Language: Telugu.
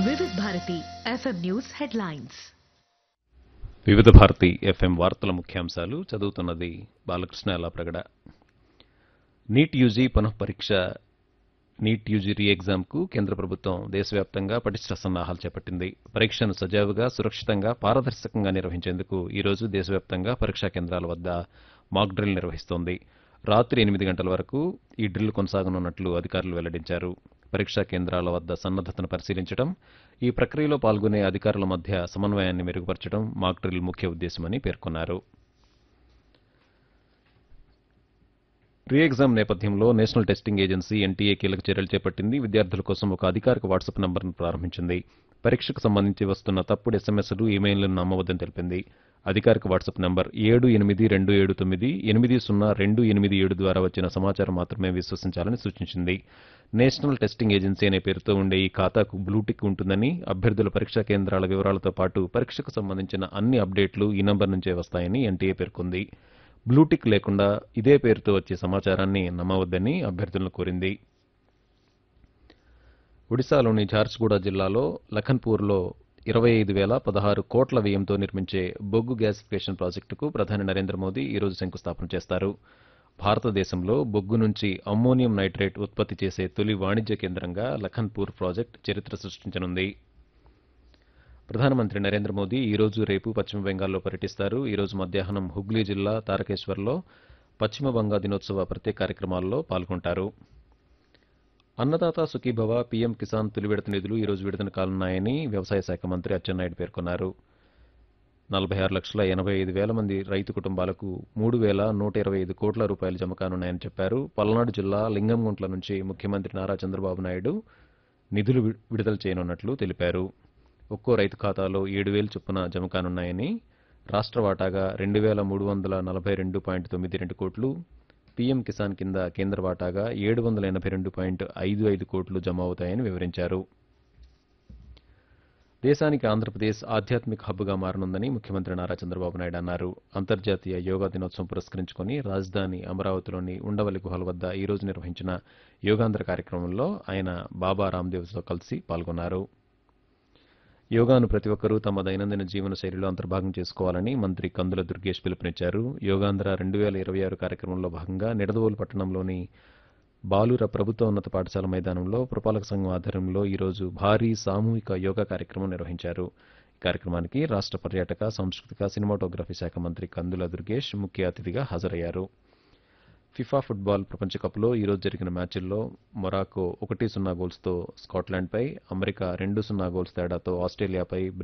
వివిధ భారతి ఎఫ్ఎం న్యూస్ హెడ్లైన్స్. వివిధ భారతి ఎఫ్ఎం వార్తల ముఖ్యాంశాలు చదువుతున్నది Balakrishna Yellapragada. NEET UG పునఃపరీక్ష NEET UG రీ ఎగ్జామ్కు కేంద్ర ప్రభుత్వం దేశవ్యాప్తంగా పటిష్ట సన్నాహాలు చేపట్టింది. పరీక్షను సజావుగా, సురక్షితంగా, పారదర్శకంగా నిర్వహించేందుకు ఈరోజు దేశవ్యాప్తంగా పరీక్షా కేంద్రాల వద్ద మాక్ డ్రిల్ నిర్వహిస్తోంది. రాత్రి 8 గంటల వరకు ఈ డ్రిల్ కొనసాగనున్నట్లు అధికారులు వెల్లడించారు. పరీక్షా కేంద్రాల వద్ద సన్నద్దతను పరిశీలించడం, ఈ ప్రక్రియలో పాల్గొనే అధికారుల మధ్య సమన్వయాన్ని మెరుగుపరచడం మాక్ డ్రిల్ ముఖ్య ఉద్దేశమని పేర్కొన్నారు. రీ ఎగ్జామ్ నేపథ్యంలో నేషనల్ టెస్టింగ్ ఏజెన్సీ ఎన్టీఏ కీలక చర్యలు చేపట్టింది. విద్యార్థుల కోసం ఒక అధికారిక వాట్సాప్ నంబర్ను ప్రారంభించింది. పరీక్షకు సంబంధించి వస్తున్న తప్పుడు ఎస్ఎంఎస్లు, ఈమెయిల్లను నమ్మవద్దని తెలిపింది. అధికారిక వాట్సాప్ నంబర్ 7827780287 ద్వారా వచ్చిన సమాచారం మాత్రమే విశ్వసించాలని సూచించింది. నేషనల్ టెస్టింగ్ ఏజెన్సీ అనే పేరుతో ఉండే ఈ ఖాతాకు బ్లూటిక్ ఉంటుందని, అభ్యర్థుల పరీక్షా కేంద్రాల వివరాలతో పాటు పరీక్షకు సంబంధించిన అన్ని అప్డేట్లు ఈ నంబర్ నుంచే వస్తాయని ఎన్టీఏ పేర్కొంది. బ్లూటిక్ లేకుండా ఇదే పేరుతో వచ్చే సమాచారాన్ని నమ్మవద్దని అభ్యర్థులను కోరింది. ఒడిశాలోని ఝార్సుగూడ జిల్లాలో లఖన్పూర్లో 25,016 కోట్ల వ్యయంతో నిర్మించే బొగ్గు గ్యాసిఫికేషన్ ప్రాజెక్టుకు ప్రధాని నరేంద్ర మోదీ ఈరోజు శంకుస్థాపన చేస్తారు. భారతదేశంలో బొగ్గు నుంచి అమ్మోనియం నైట్రేట్ ఉత్పత్తి చేసే తొలి వాణిజ్య కేంద్రంగా లఖన్పూర్ ప్రాజెక్టు చరిత్ర సృష్టించనుంది. ప్రధానమంత్రి నరేంద్ర మోదీ ఈరోజు, రేపు పశ్చిమ బెంగాల్లో పర్యటిస్తారు. ఈరోజు మధ్యాహ్నం హుగ్లీ జిల్లా తారకేశ్వర్లో పశ్చిమ బంగా దినోత్సవ ప్రత్యేక కార్యక్రమాల్లో పాల్గొంటారు. అన్నదాత సుఖీభవ, పీఎం కిసాన్ తొలి విడత నిధులు ఈరోజు విడుదల కానున్నాయని వ్యవసాయ శాఖ మంత్రి అచ్చెన్నాయుడు పేర్కొన్నారు. 46,85,000 మంది రైతు కుటుంబాలకు 3,125 కోట్ల రూపాయలు జమ కానున్నాయని చెప్పారు. పల్నాడు జిల్లా లింగంగుంట్ల నుంచి ముఖ్యమంత్రి నారా చంద్రబాబు నాయుడు నిధులు విడుదల చేయనున్నట్లు తెలిపారు. ఒక్కో రైతు ఖాతాలో 7,000 చొప్పున జమ కానున్నాయని, రాష్ట్ర వాటాగా 2,342.92 కోట్లు, పీఎం కిసాన్ కింద కేంద్ర వాటాగా 782.55 కోట్లు జమ అవుతాయని వివరించారు. దేశానికి ఆంధ్రప్రదేశ్ ఆధ్యాత్మిక హబ్గా మారనుందని ముఖ్యమంత్రి నారా చంద్రబాబు నాయుడు అన్నారు. అంతర్జాతీయ యోగా దినోత్సవం పురస్కరించుకుని రాజధాని అమరావతిలోని ఉండవల్లి గుహల వద్ద ఈరోజు నిర్వహించిన యోగాంధ్ర కార్యక్రమంలో ఆయన బాబా రామ్దేవ్తో కలిసి పాల్గొన్నారు. యోగాను ప్రతి ఒక్కరూ తమ దైనందిన జీవన శైలిలో అంతర్భాగం చేసుకోవాలని మంత్రి కందుల దుర్గేష్ పిలుపునిచ్చారు. యోగాంధ్ర 2026 కార్యక్రమంలో భాగంగా నిడదవోలు పట్టణంలోని బాలుర ప్రభుత్వోన్నత పాఠశాల మైదానంలో పురపాలక సంఘం ఆధ్వర్యంలో ఈరోజు భారీ సామూహిక యోగా కార్యక్రమం నిర్వహించారు. ఈ కార్యక్రమానికి రాష్ట్ర పర్యాటక, సాంస్కృతిక, సినిమాటోగ్రఫీ శాఖ మంత్రి కందుల దుర్గేష్ ముఖ్య అతిథిగా హాజరయ్యారు. ఫిఫా ఫుట్బాల్ ప్రపంచ కప్లో ఈరోజు జరిగిన మ్యాచ్ల్లో మొరాకో 1-0 గోల్స్తో స్కాట్లాండ్పై, అమెరికా 2-0 గోల్స్ తేడాతో ఆస్ట్రేలియాపై,